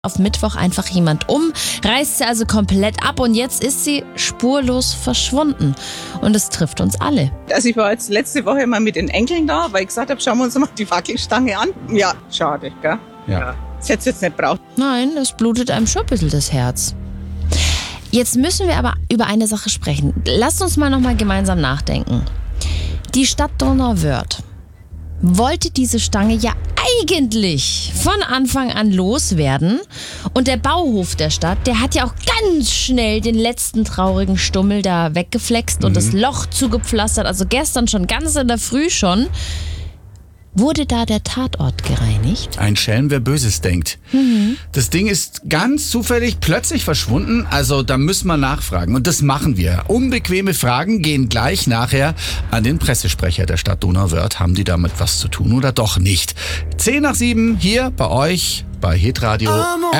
auf Mittwoch einfach jemand um, reißt sie also komplett ab und jetzt ist sie spurlos verschwunden. Und es trifft uns alle. Also ich war jetzt letzte Woche mal mit den Enkeln da, weil ich gesagt habe, schauen wir uns mal die Fackelstange an. Ja, schade, gell? Ja. Das hätte es jetzt nicht braucht. Nein, es blutet einem schon ein bisschen das Herz. Jetzt müssen wir aber über eine Sache sprechen. Lasst uns mal nochmal gemeinsam nachdenken. Die Stadt Donauwörth wollte diese Stange ja eigentlich von Anfang an loswerden. Und der Bauhof der Stadt, der hat ja auch ganz schnell den letzten traurigen Stummel da weggeflext und das Loch zugepflastert. Also gestern schon, ganz in der Früh schon. Wurde da der Tatort gereinigt? Ein Schelm, wer Böses denkt. Das Ding ist ganz zufällig plötzlich verschwunden, also da müssen wir nachfragen. Und das machen wir. Unbequeme Fragen gehen gleich nachher an den Pressesprecher der Stadt Donauwörth. Haben die damit was zu tun oder doch nicht? 6:50 hier bei euch bei Hitradio.